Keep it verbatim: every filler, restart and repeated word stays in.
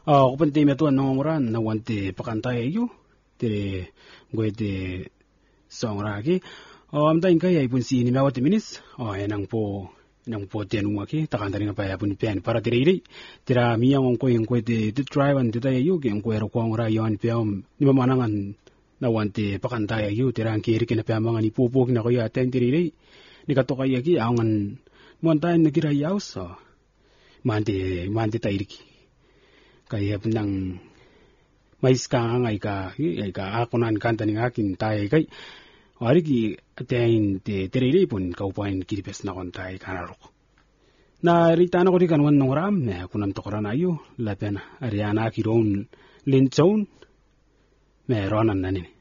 Oh, kupante metu anongoran na wante pakantay yu. Tere ngwete songraki. Oh, amta inka ya ipun si ni mawati minis. Oh, enang po nang po tenung aki takantari nga pa yapun pen para tere ire. Tira miya ngko ngwete to drive and to yu ke ngko ero kwang ra yon peom ni mamanangan na wante pakantay yu tira ang kiri kina peamangan ni pupo kina ko ya ten tere ire. Ni katoka yaki angan montayn na kira yaus. Oh, mante mante tairiki. Kaya pinang mais ka ngai ka ai ka akunan kanta ni akin tai kai ari ki atain te terere pun ka upain kiripes na kon tai kanarok na rita na ko di kanwan nongram me kunam to korana ayo la pena ariana ki ron linchon me ronan nanini